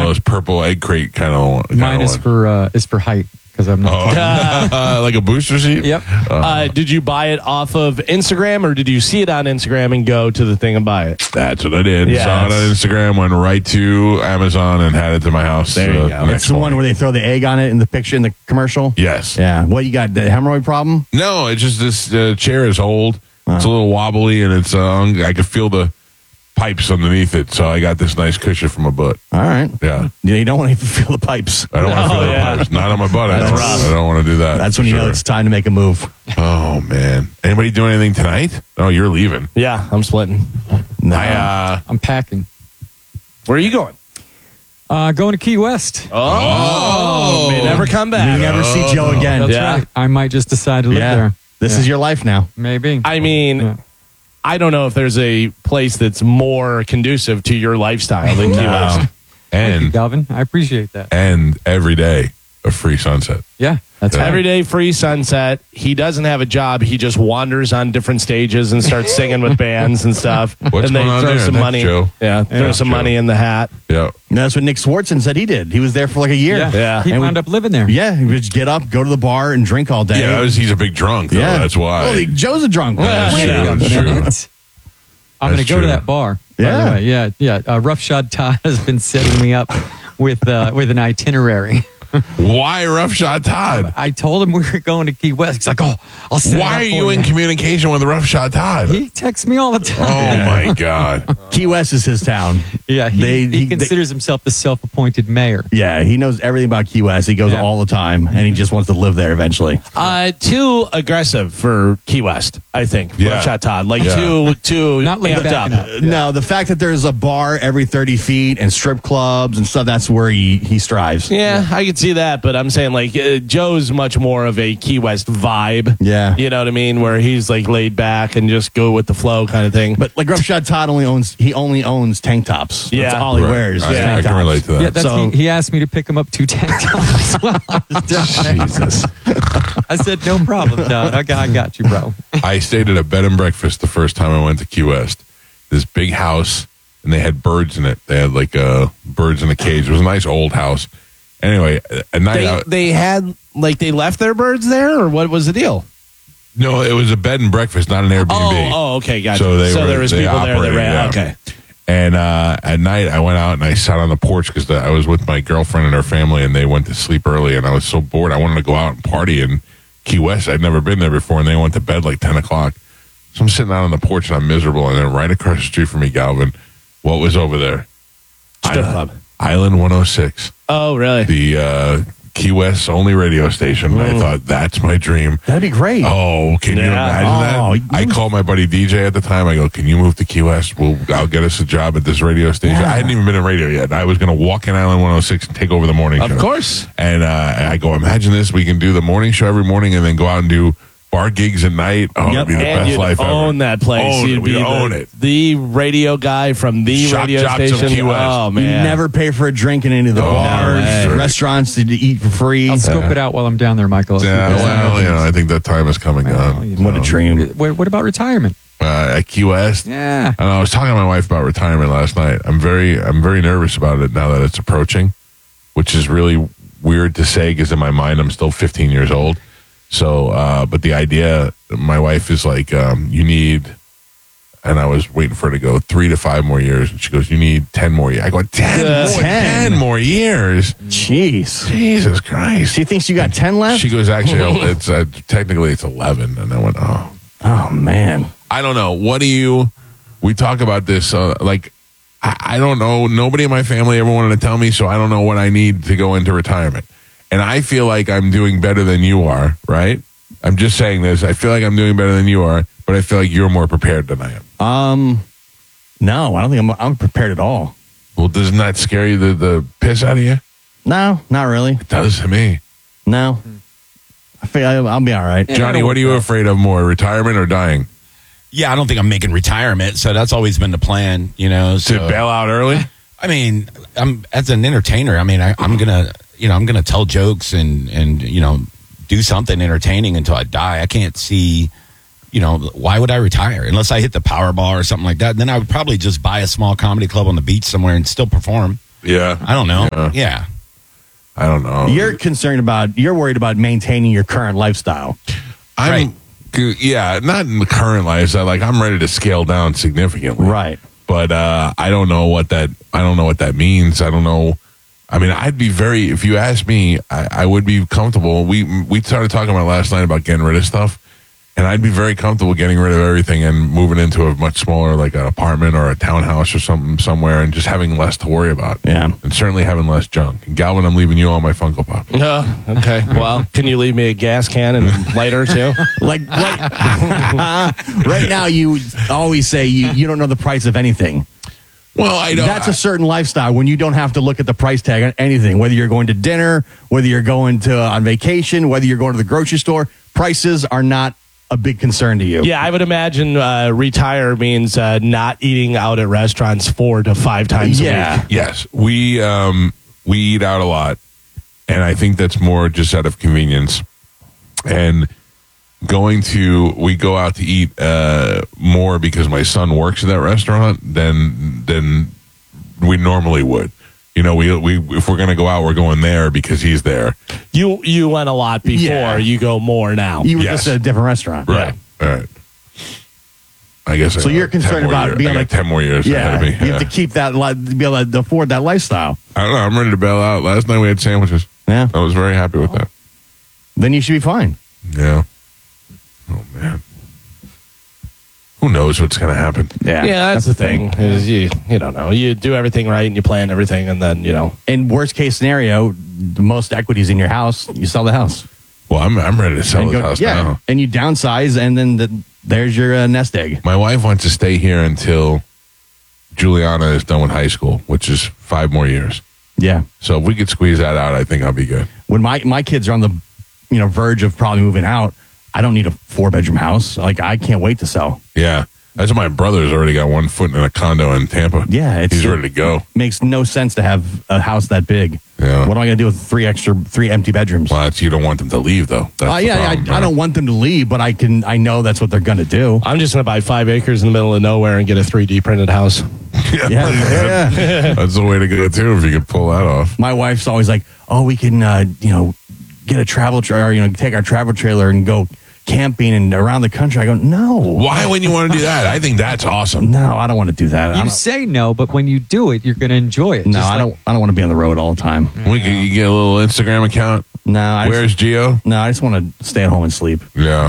those purple egg crate kind of. Mine is for height because I'm not. Like a booster seat. Yep. Did you buy it off of Instagram, or did you see it on Instagram and go to the thing and buy it? That's what I did. Yeah, Saw it on Instagram, went right to Amazon, and had it to my house. There you go. That's the one where they throw the egg on it in the picture in the commercial. Yes. Yeah. What you got? The hemorrhoid problem? No, it's just this chair is old. It's a little wobbly, and it's I could feel the pipes underneath it, so I got this nice cushion for my butt. All right. Yeah. You don't want to feel the pipes. I don't want to feel the pipes. Not on my butt. I don't want to do that. That's when you know it's time to make a move. Oh, man. Anybody doing anything tonight? Oh, you're leaving. Yeah, I'm splitting. No. I'm packing. Where are you going? Going to Key West. Oh, may never come back. You never see Joe again. That's Yeah. right. I might just decide to live Yeah. there. This is your life now. Maybe. I mean, Yeah. I don't know if there's a place that's more conducive to your lifestyle than Key West. Thank you, And Galvin. I appreciate that. every day a free sunset. Yeah, that's Yeah. right. Every day free sunset. He doesn't have a job. He just wanders on different stages and starts singing with bands and stuff. What's and they going on throw there? some That's money. Joe. Yeah, throw some Joe. money in the hat. Yeah. And that's what Nick Swartzen said he did. He was there for like a year. Yeah. He And wound up living there. Yeah, he would just get up, go to the bar, and drink all day. Yeah, he's a big drunk, though. Yeah. That's why. Well, Joe's a drunk. That's Wait true. a That's true. minute. I'm going That's to go to true. that bar. By Yeah. the way. Yeah. Roughshod Todd has been setting me up with an itinerary. Why Roughshod Todd? I told him we were going to Key West. He's like, "Oh, I'll set it Why up are for you in communication with Roughshod Todd? He texts me all the Oh, time. my God. Key West is his town. Yeah, he They- considers himself the self-appointed mayor. Yeah, he knows everything about Key West. He goes Yeah. all the time, and he just wants to live there eventually. Too aggressive for Key West, I think. Yeah. Roughshod Todd. Like Yeah. too Not laid amped back up. enough. No, the fact that there's a bar every 30 feet and strip clubs and stuff, that's where he strives. Yeah, I could see that, but I'm saying like Joe's much more of a Key West vibe. Yeah. You know what I mean? Where he's like laid back and just go with the flow kind of thing. But like Roughshod Todd only owns tank tops. That's Yeah. all he Right. wears. I tank can tops. relate to that. Yeah, that's So- he asked me to pick him up 2 tank tops while I was down there. Jesus. I said, "No problem, Todd. I got you, bro." I stayed at a bed and breakfast the first time I went to Key West. This big house, and they had birds in it. They had like birds in a cage. It was a nice old house. Anyway, at night, they had like they left their birds there, or what was the deal? no, it was a bed and breakfast, not an Airbnb. Oh, okay, gotcha. So they were- there was they people there that operated, ran. yeah. Okay, And at night, I went out and I sat on the porch because I was with my girlfriend and her family, and they went to sleep early. And I was so bored, I wanted to go out and party in Key West. I'd never been there before, and they went to bed like 10 o'clock. So I'm sitting out on the porch and I'm miserable. And then right across the street from me, Galvin, what was over there? strip club. Island 106, Oh, really? the Key West's only radio station. And I thought, that's my dream. That'd be great. Oh, can you Yeah. imagine that? I called my buddy DJ at the time. I go, can you move to Key West? I'll get us a job at this radio station. I hadn't even been in radio yet. I was going to walk in Island 106 and take over the morning show. Of course. And I go, imagine this. We can do the morning show every morning and then go out and do bar gigs at night. Oh, it'd be the And best you'd life ever. own that place. Own it. You'd We'd be own it. the radio guy from the Shock radio jocks of station. Key West. Oh, You man. never pay for a drink in any of the No bars, way. restaurants to eat for free. I'll scope it out while I'm down there, Michael. Yeah, well, I think that time is coming on. What a dream. What about retirement? At Key West. Yeah. I don't know, I was talking to my wife about retirement last night. I'm very nervous about it now that it's approaching, which is really weird to say because in my mind I'm still 15 years old. So, but the idea, my wife is like, you need, and I was waiting for her to go 3 to 5 more years, and she goes, you need 10 more years. I go, 10 more years. Jeez. Jesus Christ. She thinks you got 10 left? She goes, actually, it's technically it's 11, and I went, oh. Oh, man. I don't know. We talk about this, I don't know. Nobody in my family ever wanted to tell me, so I don't know what I need to go into retirement. And I feel like I'm doing better than you are, right? I'm just saying this. I feel like I'm doing better than you are, but I feel like you're more prepared than I am. No, I don't think I'm prepared at all. Well, doesn't that scare you, the piss out of you? No, not really. It does to me. No. I feel I'll be all right. Johnny, what are you afraid of more, retirement or dying? Yeah, I don't think I'm making retirement, so that's always been the plan, To So, bail out early? I mean, I'm as an entertainer. I mean, I'm gonna tell jokes and do something entertaining until I die. I can't see, why would I retire unless I hit the Powerball or something like that? Then I would probably just buy a small comedy club on the beach somewhere and still perform. Yeah. I don't know. Yeah. I don't know. You're worried about maintaining your current lifestyle. I'm, yeah, not in the current lifestyle. Like, I'm ready to scale down significantly. Right. But I don't know what that means. I don't know. I mean, I'd be if you ask me, I would be comfortable. We started talking about last night about getting rid of stuff, and I'd be very comfortable getting rid of everything and moving into a much smaller, like an apartment or a townhouse or something somewhere, and just having less to worry about. Yeah. And certainly having less junk. And Galvin, I'm leaving you all my Funko Pop. Okay. Well, can you leave me a gas can and lighter too? Like right now, you always say you don't know the price of anything. Well, I don't. That's a certain lifestyle when you don't have to look at the price tag on anything, whether you're going to dinner, whether you're going on vacation, whether you're going to the grocery store. Prices are not a big concern to you. Yeah, I would imagine retire means not eating out at restaurants 4 to 5 times a week. Yes, we eat out a lot, and I think that's more just out of convenience. And we go out to eat more because my son works at that restaurant than we normally would. You know, we if we're going to go out, we're going there because he's there. You went a lot before. Yeah. You go more now. You were just at a different restaurant. Right. All right. I guess. So you're concerned about being like 10 more years ahead of me. You have to keep that, be able to afford that lifestyle. I don't know. I'm ready to bail out. Last night we had sandwiches. Yeah. I was very happy with that. Then you should be fine. Yeah. Oh man. Who knows what's going to happen? Yeah, that's the thing. Is you don't know. You do everything right and you plan everything, and then In worst case scenario, the most equities in your house, you sell the house. Well, I'm ready to sell this house now. And you downsize, and then there's your nest egg. My wife wants to stay here until Juliana is done with high school, which is 5 more years. Yeah. So if we could squeeze that out, I think I'll be good. When my kids are on the verge of probably moving out, I don't need a 4-bedroom house. Like, I can't wait to sell. Yeah. That's my brother's already got 1 foot in a condo in Tampa. Yeah. He's ready to go. Makes no sense to have a house that big. Yeah. What am I going to do with 3 empty bedrooms? Well, you don't want them to leave, though. That's the problem, I don't want them to leave, but I know that's what they're going to do. I'm just going to buy 5 acres in the middle of nowhere and get a 3D printed house. Yeah. That's the way to go, too, if you could pull that off. My wife's always like, oh, we can, get a travel trailer, or, take our travel trailer and go camping and around the country. I go, no. Why wouldn't you want to do that? I think that's awesome. No, I don't want to do that. You say no, but when you do it, you're going to enjoy it. No, I don't want to be on the road all the time. You get a little Instagram account? No. Where's Gio? No, I just want to stay at home and sleep. Yeah.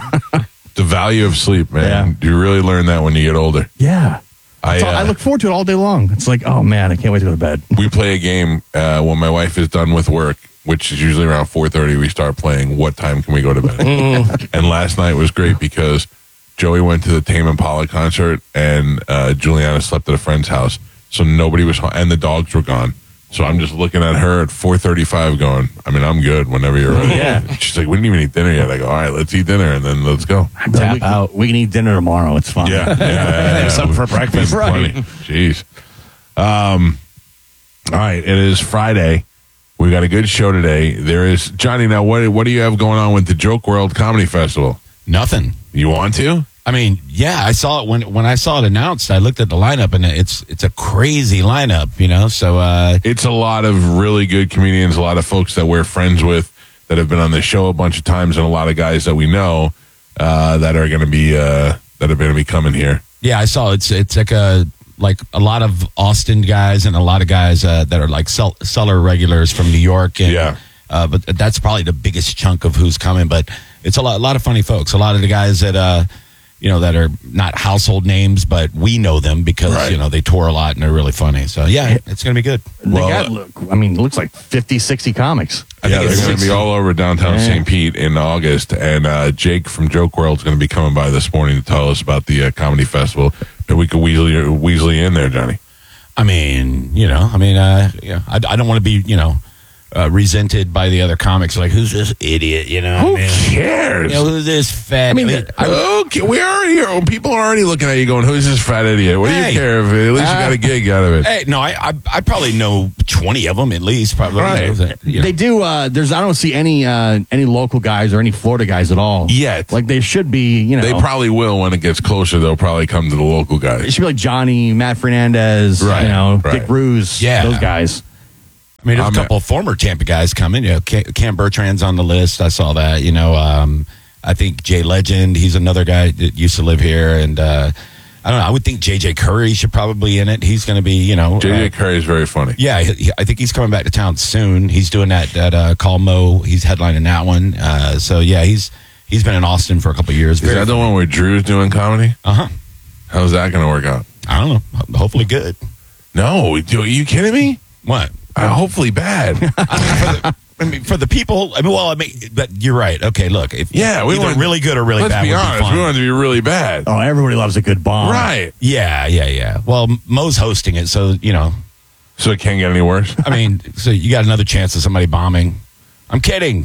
The value of sleep, man. Yeah. You really learn that when you get older. Yeah. I look forward to it all day long. It's like, oh, man, I can't wait to go to bed. We play a game when my wife is done with work, which is usually around 4:30. We start playing, what time can we go to bed? And last night was great because Joey went to the Tame Impala concert and Juliana slept at a friend's house. So nobody was home, and the dogs were gone. So I'm just looking at her at 4:35 going, I'm good whenever you're ready. Yeah. She's like, we didn't even eat dinner yet. I go, all right, let's eat dinner and then let's go. Tap out. We can eat dinner tomorrow. It's fine. Yeah. Have something for breakfast. Right. Jeez. All right. It is Friday. We got a good show today. There is Johnny. Now, what do you have going on with the Joke World Comedy Festival? Nothing. You want to? I mean, yeah, I saw it when I saw it announced. I looked at the lineup, and it's a crazy lineup, So it's a lot of really good comedians, a lot of folks that we're friends with that have been on the show a bunch of times, and a lot of guys that we know that are going to be coming here. Yeah, I saw it's like a lot of Austin guys and a lot of guys that are like cellar regulars from New York. And, Yeah. But that's probably the biggest chunk of who's coming. But it's a lot of funny folks. A lot of the guys that that are not household names, but we know them because Right. they tour a lot and they're really funny. So yeah, it's gonna be good. It looks like 50, 60 comics. They're going to be all over downtown St. Pete in August, and Jake from Joke World is going to be coming by this morning to tell us about the comedy festival. Maybe we could weasel in there, Johnny. I mean, I don't want to be, resented by the other comics. Like, who's this idiot? You know, Who man? cares? You know, who's this fat? Okay, we already here. People are already looking at you going, "Who's this fat idiot?" What do Hey. you care if at least you got a gig out of it? Hey, no, I probably know 20 of them at least. Probably, Right. You know. They do. I don't see any local guys or any Florida guys at all Yet. Like they should be. You know, They probably will when it gets closer. They'll probably come to the local it guys. should be like Johnny, Matt Fernandez, Right, you know, right. Dick Ruse, Yeah. those guys. I mean, there's a couple of former Tampa guys coming. You know, Cam Bertrand's on the list. I saw that. You know, I think Jay Legend. He's another guy that used to live here, and I don't know. I would think JJ Curry should probably in it. He's going to be, you know, JJ Curry is very funny. yeah. I think he's coming back to town soon. He's doing that Call Mo. He's headlining that one. So yeah, he's been in Austin for a couple of years. Is that the one where Drew's doing comedy? Uh-huh. How's that going to work out? I don't know. Hopefully good. No, are you kidding me? What? Hopefully bad. I mean, for the people. But you're right. Okay, look. If Yeah, we either want really good or really let's bad. be would honest. fun. We want it to be really bad. Oh, everybody loves a good bomb. Right. Yeah. Well, Mo's hosting it, so you know. So it can't get any worse. I mean, so you got another chance of somebody bombing. I'm kidding.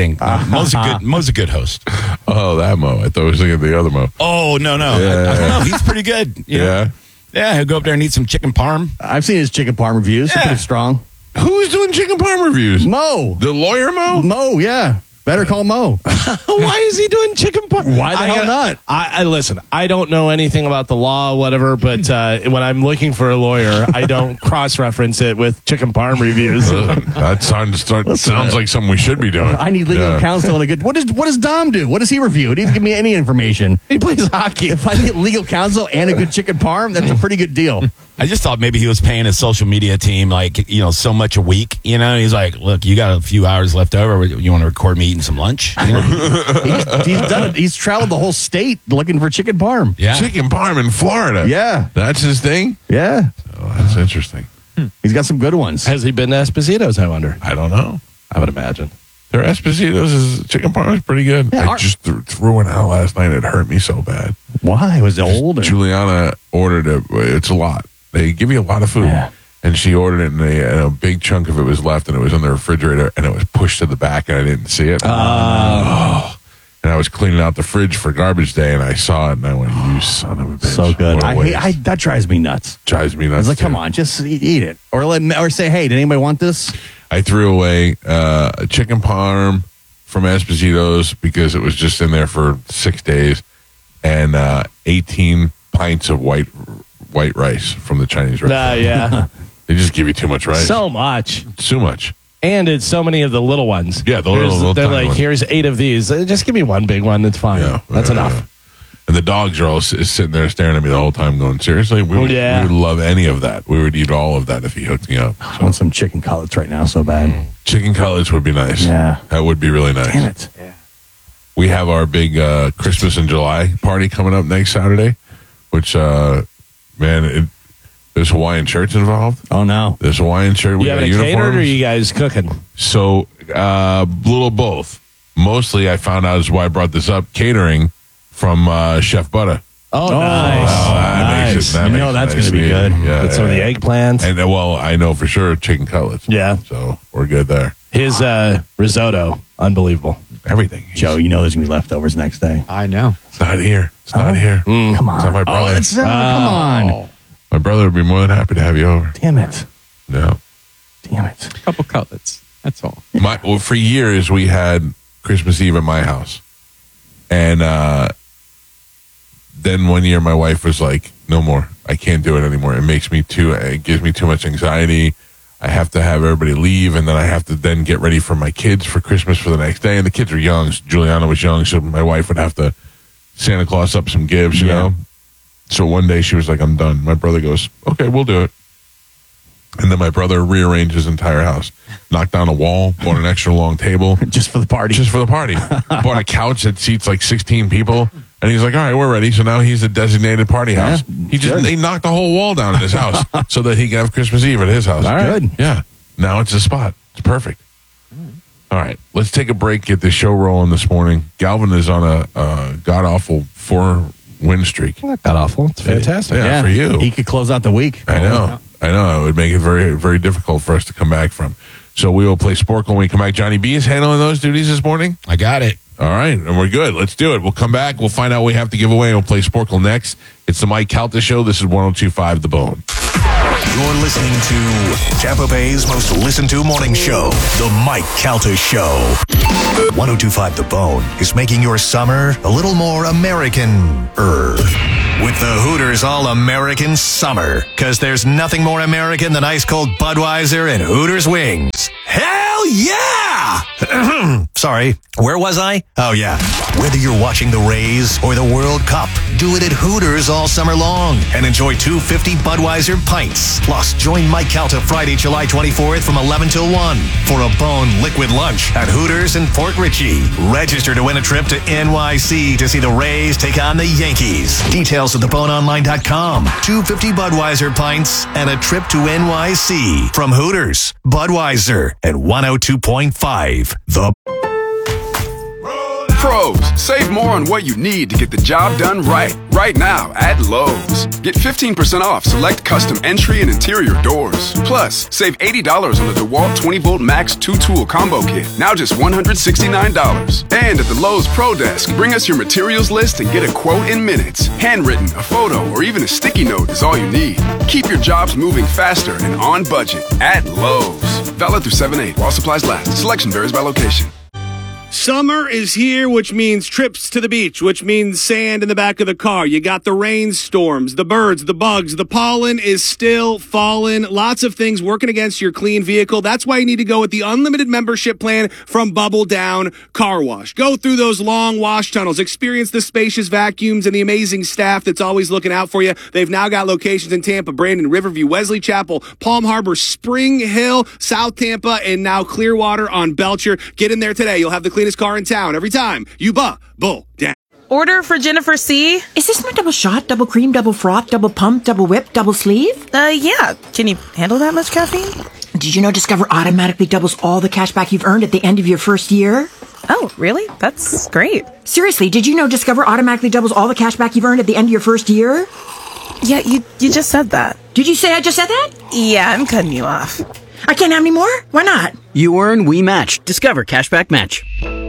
Mo's a good host. Oh, that Mo. I thought I was thinking of the other Mo. Oh no, Yeah. I don't know. He's pretty good. You know? Yeah. He'll go up there and eat some chicken parm. I've seen his chicken parm reviews. They're Yeah. pretty strong. Who's doing chicken parm reviews? Mo. The lawyer Mo? Mo, yeah. Better call Mo. Why is he doing chicken parm? Why the hell not? I listen. I don't know anything about the law, whatever. But when I'm looking for a lawyer, I don't cross-reference it with chicken parm reviews. That sounds like something we should be doing. I need legal Yeah. counsel and a good. What does Dom do? What does he review? He doesn't give me any information. He plays hockey. If I get legal counsel and a good chicken parm, that's a pretty good deal. I just thought maybe he was paying his social media team so much a week. You know, he's like, look, you got a few hours left over. You want to record me eating some lunch? You know? He's done it. He's traveled the whole state looking for chicken parm. Yeah. Chicken parm in Florida. Yeah. That's his thing? Yeah. Oh, that's interesting. He's got some good ones. Has he been to Esposito's? I wonder. I don't know. I would imagine. Their Esposito's chicken parm is pretty good. Yeah, I just threw one out last night. It hurt me so bad. Why? Was it old? Or? Juliana ordered it. It's a lot. They give you a lot of food. Yeah. And she ordered it, and a big chunk of it was left, and it was in the refrigerator, and it was pushed to the back, and I didn't see it. Oh. And I was cleaning out the fridge for garbage day, and I saw it, and I went, "You son of a bitch!" So good. What a waste. That drives me nuts. Drives me nuts. I was like, too. come on, just eat it, or say, hey, did anybody want this? I threw away a chicken parm from Esposito's because it was just in there for 6 days, and 18 pints of white rice from the Chinese restaurant. Yeah. They just give you too much rice. So much. Too much. And it's so many of the little ones. Yeah, the little They're tiny like, ones. here's 8 of these. Just give me one big one. That's fine. Yeah, That's enough. And the dogs are all sitting there staring at me the whole time going, seriously? We would love any of that. We would eat all of that if he hooked me up. I want some chicken cutlets right now, so bad. Chicken cutlets would be nice. Yeah. That would be really nice. Damn it. We have our big Christmas in July party coming up next Saturday, which, there's Hawaiian shirts involved. Oh, no. There's Hawaiian shirt. We You got have it catered uniforms. or are you guys cooking? So, little both. Mostly, I found out is why I brought this up. Catering from Chef Butter. Oh, nice. That makes it. You know that's nice gonna be and good. easy. Yeah, With some of the yeah. eggplants. And well, I know for sure chicken cutlets. Yeah. So we're good there. His risotto, unbelievable. Everything. Joe, you know there's going to be leftovers next day. I know. It's not here. It's not here. Come on. It's not my brother. Come on. My brother would be more than happy to have you over. Damn it. No. Damn it. A couple cutlets. That's all. Well, for years we had Christmas Eve at my house, and then one year my wife was like, "No more. I can't do it anymore. It gives me too much anxiety. I have to have everybody leave, and then I have to then get ready for my kids for Christmas for the next day. And the kids are young. Juliana was young, so my wife would have to Santa Claus up some gifts, you know. So one day she was like, "I'm done." My brother goes, "Okay, we'll do it." And then my brother rearranged his entire house, knocked down a wall, bought an extra long table. Just for the party. Just for the party. Bought a couch that seats like 16 people. And he's like, all right, we're ready. So now he's a designated party house. He knocked the whole wall down in his house so that he could have Christmas Eve at his house. All right. Good. Yeah. Now it's a spot. It's perfect. All right. Let's take a break, get the show rolling this morning. Galvin is on a god-awful 4-win streak. Not that awful. It's fantastic. Yeah, for you. He could close out the week. I know. It would make it very, very difficult for us to come back from. So we will play Sporkle when we come back. Johnny B is handling those duties this morning. I got it. All right, and we're good. Let's do it. We'll come back. We'll find out what we have to give away, and we'll play Sporkle next. It's the Mike Calta Show. This is 102.5 The Bone. You're listening to Tampa Bay's most listened to morning show, The Mike Calta Show. 102.5 The Bone is making your summer a little more American-er. With the Hooters All-American Summer. Because there's nothing more American than ice-cold Budweiser and Hooters wings. Hell yeah! Sorry, where was I? Oh, yeah. Whether you're watching the Rays or the World Cup, do it at Hooters all summer long and enjoy 250 Budweiser pints. Plus, join Mike Calta Friday, July 24th from 11 till 1 for a Bone Liquid Lunch at Hooters in Fort Ritchie. Register to win a trip to NYC to see the Rays take on the Yankees. Details at theboneonline.com. 250 Budweiser pints and a trip to NYC from Hooters, Budweiser, and 102.5 The Pros, save more on what you need to get the job done right. Right now at Lowe's. Get 15% off select custom entry and interior doors. Plus, save $80 on the DeWalt 20-volt Max 2-tool combo kit. Now just $169. And at the Lowe's Pro Desk, bring us your materials list and get a quote in minutes. Handwritten, a photo, or even a sticky note is all you need. Keep your jobs moving faster and on budget at Lowe's. Valid through 7/8 while supplies last. Selection varies by location. Summer is here, which means trips to the beach, which means sand in the back of the car. You got the rainstorms, the birds, the bugs, the pollen is still falling. Lots of things working against your clean vehicle. That's why you need to go with the unlimited membership plan from Bubble Down Car Wash. Go through those long wash tunnels, experience the spacious vacuums and the amazing staff that's always looking out for you. They've now got locations in Tampa, Brandon, Riverview, Wesley Chapel, Palm Harbor, Spring Hill, South Tampa, and now Clearwater on Belcher. Get in there today. You'll have the cleanest car in town every time you Bubble Down. Order for Jennifer C. Is this my double shot, double cream, double froth, double pump, double whip, double sleeve? Yeah. Can you handle that much caffeine? Did you know Discover automatically doubles all the cash back you've earned at the end of your first year? Oh, really? That's great. Seriously, did you know Discover automatically doubles all the cash back you've earned at the end of your first year? Yeah, you just said that. Did you say I just said that? Yeah, I'm cutting you off. I can't have any more? Why not? You earn, we match. Discover Cashback Match.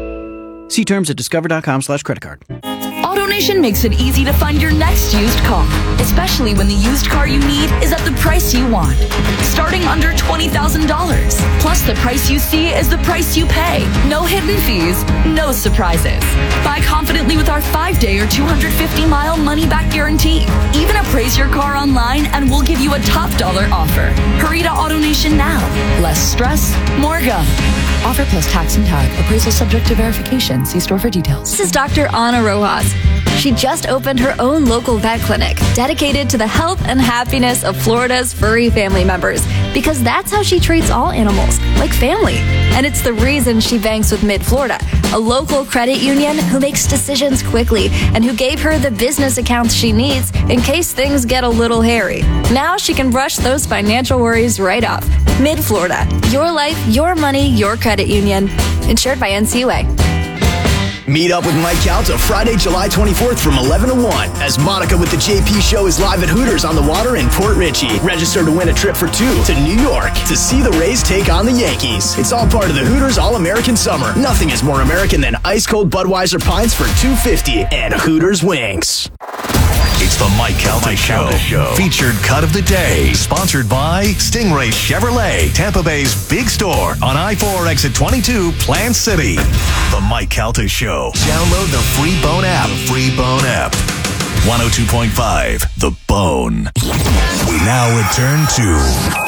See terms at discover.com/creditcard. AutoNation makes it easy to find your next used car, especially when the used car you need is at the price you want. Starting under $20,000. Plus, the price you see is the price you pay. No hidden fees, no surprises. Buy confidently with our 5-day or 250-mile money-back guarantee. Even appraise your car online and we'll give you a top dollar offer. Hurry to AutoNation now. Less stress, more go. Offer plus tax and tag. Appraisal subject to verification. See store for details. This is Dr. Ana Rojas. She just opened her own local vet clinic dedicated to the health and happiness of Florida's furry family members, because that's how she treats all animals, like family. And it's the reason she banks with Mid-Florida, a local credit union who makes decisions quickly and who gave her the business accounts she needs in case things get a little hairy. Now she can brush those financial worries right off. Mid-Florida, your life, your money, your credit union. Insured by NCUA. Meet up with Mike Calta Friday, July 24th from 11 to 1 as Monica with the JP Show is live at Hooters on the Water in Port Ritchie. Register to win a trip for 2 to New York to see the Rays take on the Yankees. It's all part of the Hooters All-American Summer. Nothing is more American than ice-cold Budweiser pints for $2.50 and Hooters wings. It's the Mike Calta Show. Featured cut of the day. Sponsored by Stingray Chevrolet, Tampa Bay's big store on I-4 exit 22, Plant City. The Mike Calta Show. Download the free Bone app. 102.5 The Bone. We now return to